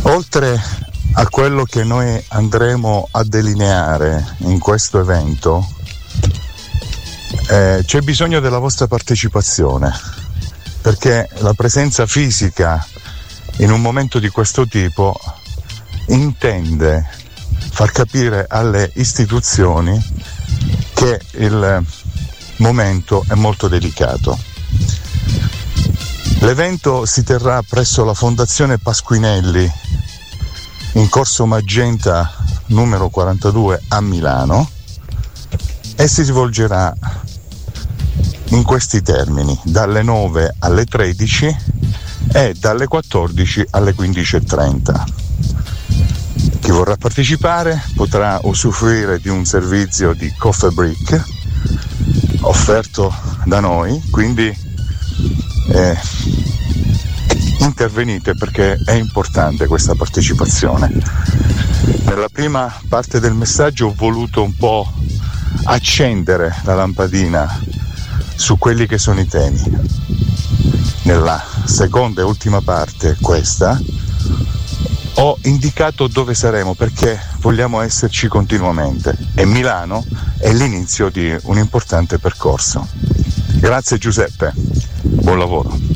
Oltre a quello che noi andremo a delineare in questo evento, c'è bisogno della vostra partecipazione, perché la presenza fisica in un momento di questo tipo intende far capire alle istituzioni che il momento è molto delicato. L'evento si terrà presso la Fondazione Pasquinelli in Corso Magenta numero 42 a Milano e si svolgerà in questi termini: dalle 9 alle 13 e dalle 14 alle 15:30. Chi vorrà partecipare potrà usufruire di un servizio di coffee break offerto da noi, quindi intervenite perché è importante questa partecipazione. Nella prima parte del messaggio ho voluto un po' accendere la lampadina su quelli che sono i temi. Nella seconda e ultima parte, questa, ho indicato dove saremo perché vogliamo esserci continuamente e Milano è l'inizio di un importante percorso. Grazie Giuseppe, buon lavoro.